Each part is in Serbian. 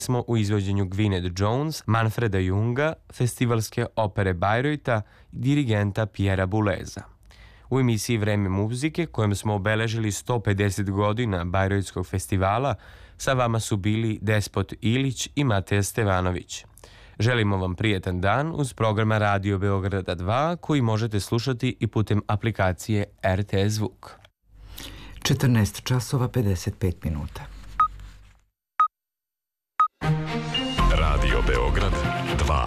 smo u izvođenju Gwyneth Jones, Manfreda Junga, festivalske opere Bayreuta i dirigenta Pierra Bouleza. U emisiji Vreme muzike, kojom smo obeležili 150 godina Bajrojtskog festivala, sa vama su bili Despot Ilić i Mateja Stevanović. Želimo vam prijetan dan uz programa Radio Beograda 2, koji možete slušati i putem aplikacije RTS Zvuk. 14 časova 55 minuta. Radio Beograd 2.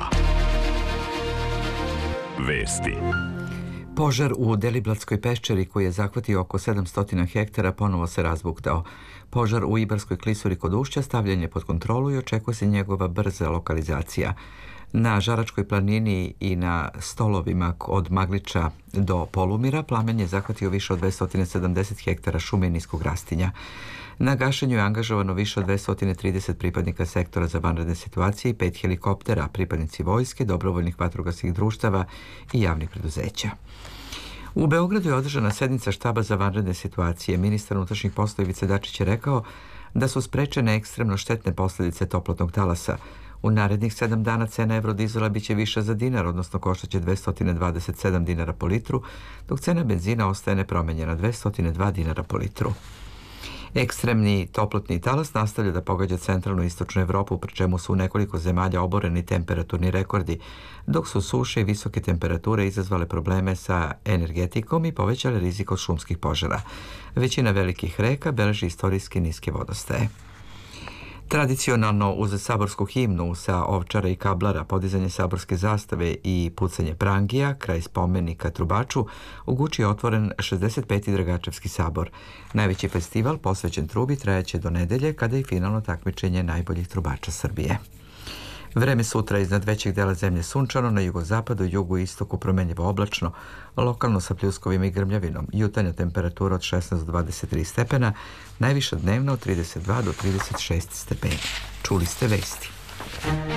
Vesti. Požar u Deliblatskoj peščari koji je zahvatio oko 700 hektara ponovo se razbuktao. Požar u Ibarskoj klisuri kod Ušća stavljen je pod kontrolu i očekuje se njegova brza lokalizacija. Na Žaračkoj planini i na stolovima od Magliča do Polumira plamen je zahvatio više od 270 hektara šume i niskog rastinja. Na gašenju je angažovano više od 230 pripadnika sektora za vanredne situacije i 5 helikoptera, pripadnici vojske, dobrovoljnih vatrogasnih društava i javnih preduzeća. U Beogradu je održana sednica štaba za vanredne situacije. Ministar unutrašnjih poslova Ivica Dačić je rekao da su sprečene ekstremno štetne posljedice toplotnog talasa. U narednih 7 dana cena eurodizela biće viša za dinar, odnosno koštaće 227 dinara po litru, dok cena benzina ostaje nepromenjena 202 dinara po litru. Ekstremni toplotni talas nastavlja da pogađa centralnu i istočnu Evropu, pri čemu su u nekoliko zemalja oboreni temperaturni rekordi, dok su suše i visoke temperature izazvale probleme sa energetikom i povećale rizik od šumskih požara. Većina velikih reka beleži istorijski niske vodostaje. Tradicionalno uz saborsku himnu sa Ovčara i Kablara, podizanje saborske zastave i pucanje prangija, kraj spomenika Trubaču, u Guči je otvoren 65. Dragačevski sabor. Najveći festival posvećen trubi trajaće do nedelje, kada je finalno takmičenje najboljih trubača Srbije. Vreme sutra iznad većeg dela zemlje sunčano, na jugozapadu i jugu i istoku promenljivo oblačno, lokalno sa pljuskovima i grmljavinom. Jutarnja temperatura od 16 do 23 stepena, najviša dnevna od 32 do 36 stepeni. Čuli ste vesti.